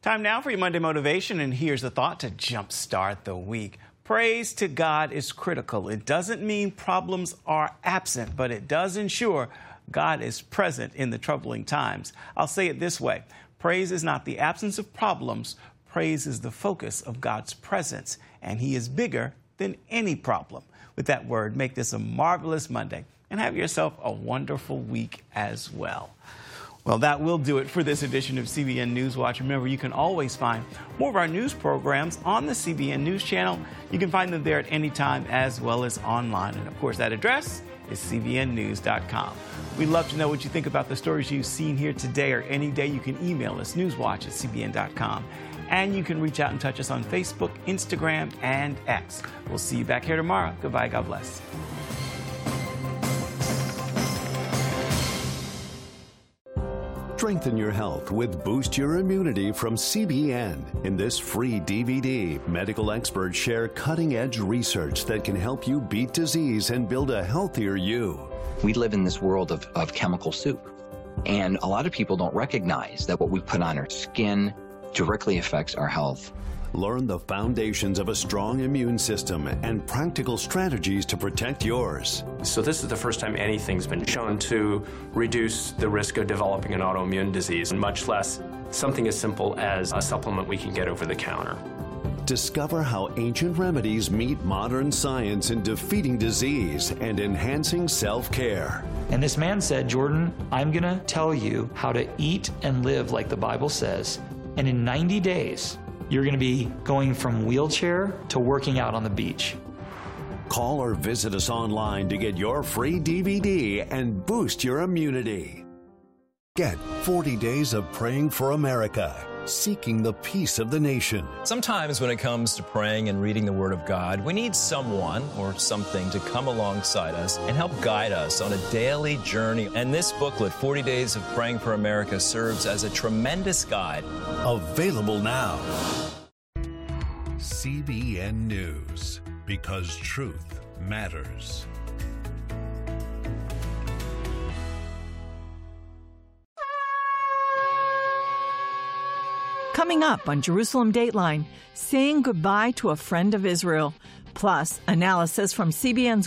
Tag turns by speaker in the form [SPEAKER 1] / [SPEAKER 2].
[SPEAKER 1] Time now for your Monday Motivation, and here's a thought to jumpstart the week. Praise to God is critical. It doesn't mean problems are absent, but it does ensure God is present in the troubling times. I'll say it this way. Praise is not the absence of problems. Praise is the focus of God's presence, and He is bigger than any problem. With that word, make this a marvelous Monday, and have yourself a wonderful week as well. Well, that will do it for this edition of CBN Newswatch. Remember, you can always find more of our news programs on the CBN News channel. You can find them there at any time as well as online. And, of course, that address is cbnnews.com. We'd love to know what you think about the stories you've seen here today or any day. You can email us, newswatch@cbn.com. And you can reach out and touch us on Facebook, Instagram, and X. We'll see you back here tomorrow. Goodbye. God bless.
[SPEAKER 2] Strengthen your health with Boost Your Immunity from CBN. In this free DVD, medical experts share cutting-edge research that can help you beat disease and build a healthier you.
[SPEAKER 3] We live in this world of chemical soup, and a lot of people don't recognize that what we put on our skin directly affects our health.
[SPEAKER 2] Learn the foundations of a strong immune system and practical strategies to protect yours.
[SPEAKER 4] So this is the first time anything's been shown to reduce the risk of developing an autoimmune disease, much less something as simple as a supplement we can get over the counter.
[SPEAKER 2] Discover how ancient remedies meet modern science in defeating disease and enhancing self-care.
[SPEAKER 5] And this man said, Jordan, I'm going to tell you how to eat and live like the Bible says, and in 90 days, you're going to be going from wheelchair to working out on the beach.
[SPEAKER 2] Call or visit us online to get your free DVD and boost your immunity. Get 40 Days of Praying for America, seeking the peace of the nation.
[SPEAKER 6] Sometimes when it comes to praying and reading the Word of God, we need someone or something to come alongside us and help guide us on a daily journey. And this booklet, 40 Days of Praying for America, serves as a tremendous guide.
[SPEAKER 2] Available now.
[SPEAKER 7] CBN News, because truth matters.
[SPEAKER 8] Coming up on Jerusalem Dateline, saying goodbye to a friend of Israel, plus analysis from CBN's